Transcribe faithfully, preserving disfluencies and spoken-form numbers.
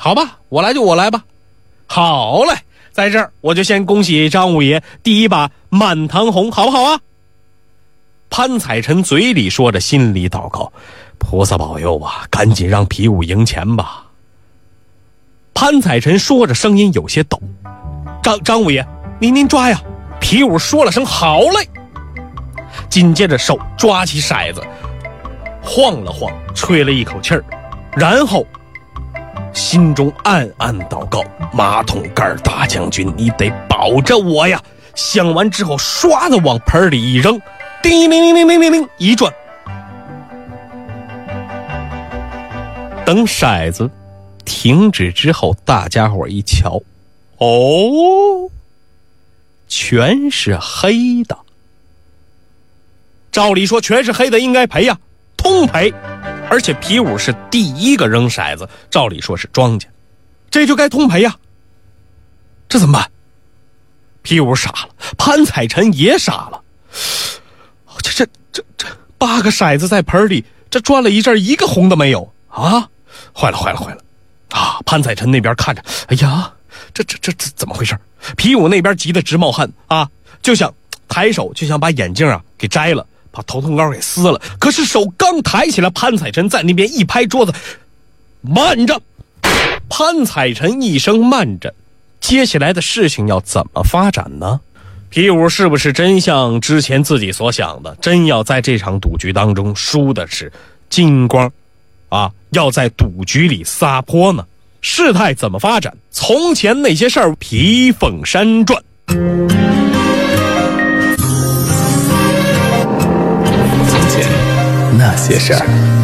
好吧，我来就我来吧。好嘞，在这儿我就先恭喜张五爷第一把满堂红，好不好啊？潘彩臣嘴里说着，心里祷告，菩萨保佑啊，赶紧让皮五赢钱吧。潘彩臣说着，声音有些抖。张张五爷，您您抓呀！皮五说了声好嘞，紧接着手抓起骰子，晃了晃，吹了一口气儿，然后心中暗暗祷告：马桶盖大将军，你得保着我呀！想完之后，唰的往盆里一扔，叮铃铃铃铃铃铃一转。等骰子停止之后，大家伙一瞧，哦，全是黑的。照理说全是黑的应该赔呀，通赔。而且皮五是第一个扔骰子，照理说是庄家，这就该通赔呀。这怎么办？皮五傻了，潘彩臣也傻了。这这这这八个骰子在盆里，这转了一阵，一个红的没有啊！坏了坏了坏了啊！潘彩臣那边看着，哎呀，这这这这怎么回事？皮五那边急得直冒汗啊，就想抬手就想把眼镜啊给摘了，把头痛膏给撕了。可是手刚抬起来，潘彩臣在那边一拍桌子，慢着！潘彩臣一声慢着，接下来的事情要怎么发展呢？皮五是不是真像之前自己所想的，真要在这场赌局当中输的是金光啊，要在赌局里撒泼呢？事态怎么发展？从前那些事儿，皮凤山传。 从前那些事儿。